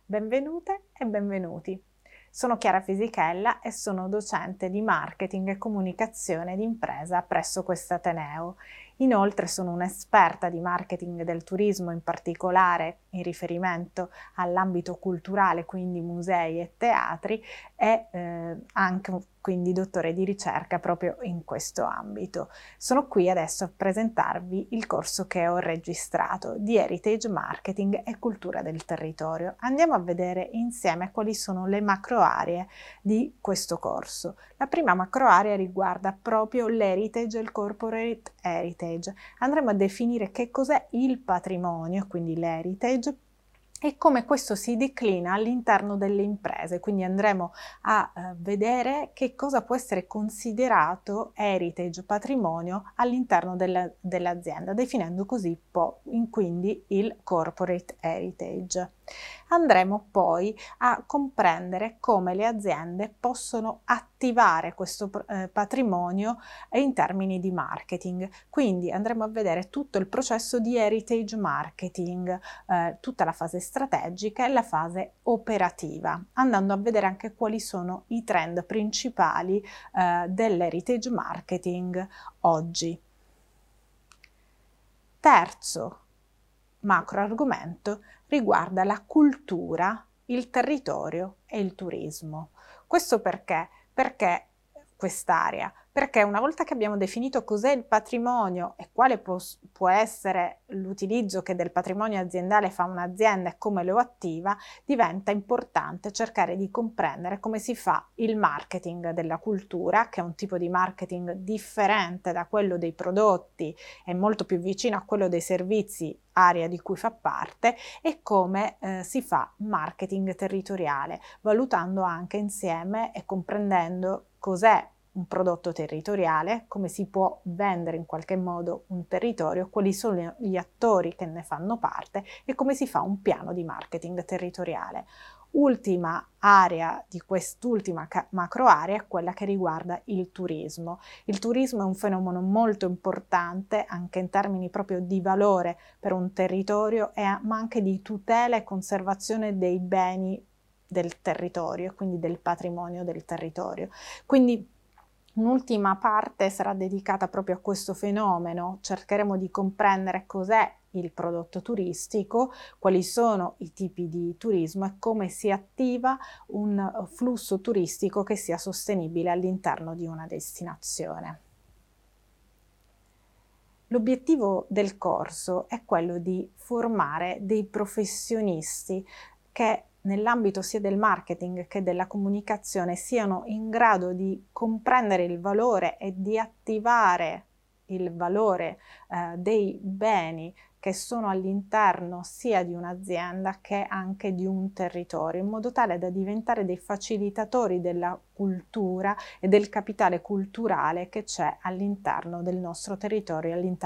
Benvenute e benvenuti. Sono Chiara Fisichella e sono docente di marketing e comunicazione d'impresa presso quest'Ateneo. Inoltre sono un'esperta di marketing del turismo, in particolare in riferimento all'ambito culturale, quindi musei e teatri, e anche quindi dottore di ricerca proprio in questo ambito. Sono qui adesso a presentarvi il corso che ho registrato di Heritage Marketing e Cultura del Territorio. Andiamo a vedere insieme quali sono le macro aree di questo corso. La prima macro area riguarda proprio l'heritage e il corporate heritage. Andremo a definire che cos'è il patrimonio, quindi l'heritage, e come questo si declina all'interno delle imprese, quindi andremo a vedere che cosa può essere considerato heritage, patrimonio all'interno dell'azienda, definendo così quindi il corporate heritage. Andremo poi a comprendere come le aziende possono attivare questo patrimonio in termini di marketing, quindi andremo a vedere tutto il processo di heritage marketing, tutta la fase strategica e la fase operativa, andando a vedere anche quali sono i trend principali dell'heritage marketing oggi. Terzo macro argomento riguarda la cultura, il territorio e il turismo. Questo perché? Perché quest'area? Perché una volta che abbiamo definito cos'è il patrimonio e quale può essere l'utilizzo che del patrimonio aziendale fa un'azienda e come lo attiva, diventa importante cercare di comprendere come si fa il marketing della cultura, che è un tipo di marketing differente da quello dei prodotti e molto più vicino a quello dei servizi, area di cui fa parte, e come si fa marketing territoriale, valutando anche insieme e comprendendo cos'è un prodotto territoriale, come si può vendere in qualche modo un territorio, quali sono gli attori che ne fanno parte e come si fa un piano di marketing territoriale. Ultima area di quest'ultima macro area è quella che riguarda il turismo. Il turismo è un fenomeno molto importante anche in termini proprio di valore per un territorio, ma anche di tutela e conservazione dei beni del territorio, quindi del patrimonio del territorio. Quindi un'ultima parte sarà dedicata proprio a questo fenomeno, cercheremo di comprendere cos'è il prodotto turistico, quali sono i tipi di turismo e come si attiva un flusso turistico che sia sostenibile all'interno di una destinazione. L'obiettivo del corso è quello di formare dei professionisti che nell'ambito sia del marketing che della comunicazione siano in grado di comprendere il valore e di attivare il valore dei beni che sono all'interno sia di un'azienda che anche di un territorio, in modo tale da diventare dei facilitatori della cultura e del capitale culturale che c'è all'interno del nostro territorio, all'interno